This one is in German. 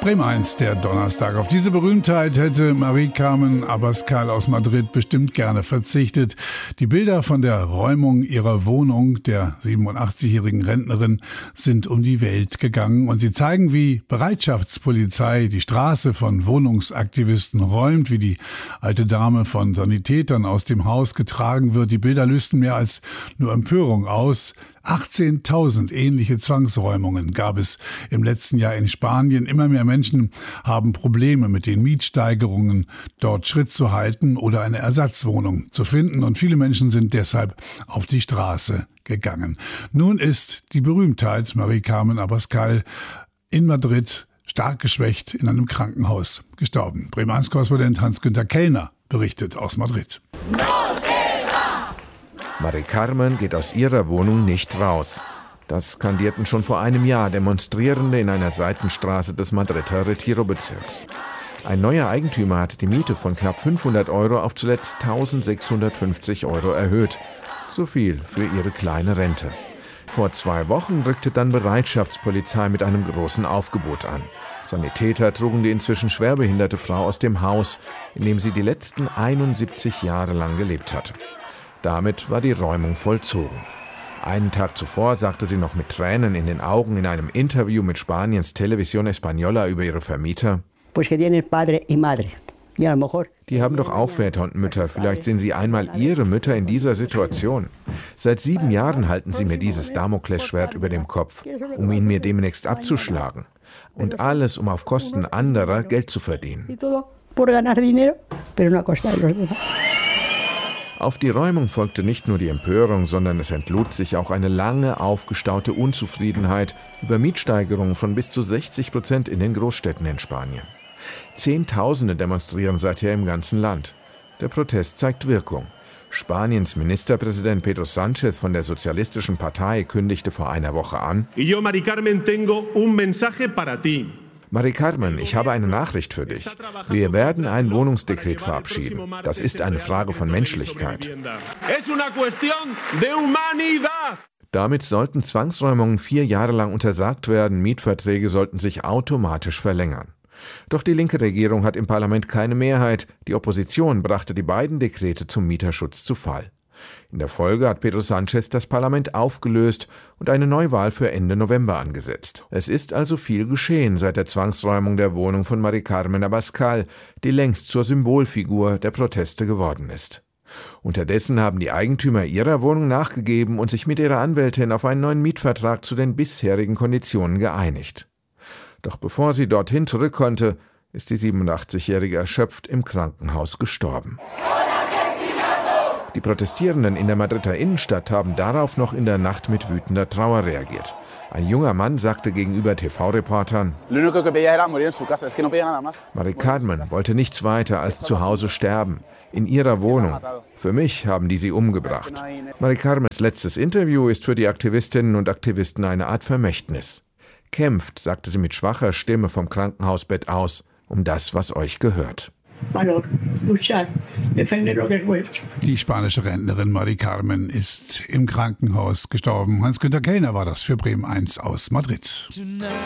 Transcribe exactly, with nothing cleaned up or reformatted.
Bremen eins, der Donnerstag. Auf diese Berühmtheit hätte Mari-Carmen Abascal aus Madrid bestimmt gerne verzichtet. Die Bilder von der Räumung ihrer Wohnung der siebenundachtzigjährigen Rentnerin sind um die Welt gegangen und sie zeigen, wie Bereitschaftspolizei die Straße von Wohnungsaktivisten räumt, wie die alte Dame von Sanitätern aus dem Haus getragen wird. Die Bilder lösten mehr als nur Empörung aus. achtzehntausend ähnliche Zwangsräumungen gab es im letzten Jahr in Spanien. Immer mehr Menschen haben Probleme mit den Mietsteigerungen, dort Schritt zu halten oder eine Ersatzwohnung zu finden. Und viele Menschen sind deshalb auf die Straße gegangen. Nun ist die Berühmtheit Mari-Carmen Abascal in Madrid stark geschwächt in einem Krankenhaus gestorben. Bremen eins Korrespondent Hans-Günther Kellner berichtet aus Madrid. Mari-Carmen geht aus ihrer Wohnung nicht raus. Das skandierten schon vor einem Jahr Demonstrierende in einer Seitenstraße des Madrider Retiro-Bezirks. Ein neuer Eigentümer hat die Miete von knapp fünfhundert Euro auf zuletzt eintausendsechshundertfünfzig Euro erhöht. So viel für ihre kleine Rente. Vor zwei Wochen rückte dann Bereitschaftspolizei mit einem großen Aufgebot an. Sanitäter trugen die inzwischen schwerbehinderte Frau aus dem Haus, in dem sie die letzten einundsiebzig Jahre lang gelebt hatte. Damit war die Räumung vollzogen. Einen Tag zuvor sagte sie noch mit Tränen in den Augen in einem Interview mit Spaniens Televisión Española über ihre Vermieter: Die haben doch auch Väter und Mütter, vielleicht sehen Sie einmal Ihre Mütter in dieser Situation. Seit sieben Jahren halten Sie mir dieses Damoklesschwert über dem Kopf, um ihn mir demnächst abzuschlagen. Und alles, um auf Kosten anderer Geld zu verdienen. Auf die Räumung folgte nicht nur die Empörung, sondern es entlud sich auch eine lange aufgestaute Unzufriedenheit über Mietsteigerungen von bis zu sechzig Prozent in den Großstädten in Spanien. Zehntausende demonstrieren seither im ganzen Land. Der Protest zeigt Wirkung. Spaniens Ministerpräsident Pedro Sánchez von der Sozialistischen Partei kündigte vor einer Woche an: Mari-Carmen, ich habe eine Nachricht für dich. Wir werden ein Wohnungsdekret verabschieden. Das ist eine Frage von Menschlichkeit. Damit sollten Zwangsräumungen vier Jahre lang untersagt werden. Mietverträge sollten sich automatisch verlängern. Doch die linke Regierung hat im Parlament keine Mehrheit. Die Opposition brachte die beiden Dekrete zum Mieterschutz zu Fall. In der Folge hat Pedro Sánchez das Parlament aufgelöst und eine Neuwahl für Ende November angesetzt. Es ist also viel geschehen seit der Zwangsräumung der Wohnung von Mari-Carmen Abascal, die längst zur Symbolfigur der Proteste geworden ist. Unterdessen haben die Eigentümer ihrer Wohnung nachgegeben und sich mit ihrer Anwältin auf einen neuen Mietvertrag zu den bisherigen Konditionen geeinigt. Doch bevor sie dorthin zurück konnte, ist die siebenundachtzigjährige erschöpft im Krankenhaus gestorben. Die Protestierenden in der Madrider Innenstadt haben darauf noch in der Nacht mit wütender Trauer reagiert. Ein junger Mann sagte gegenüber T V-Reportern: Mari-Carmen wollte nichts weiter als zu Hause sterben, in ihrer Wohnung. Für mich haben die sie umgebracht. Mari-Carmens letztes Interview ist für die Aktivistinnen und Aktivisten eine Art Vermächtnis. Kämpft, sagte sie mit schwacher Stimme vom Krankenhausbett aus, um das, was euch gehört. Die spanische Rentnerin Mari-Carmen ist im Krankenhaus gestorben. Hans-Günther Kellner war das für Bremen eins aus Madrid.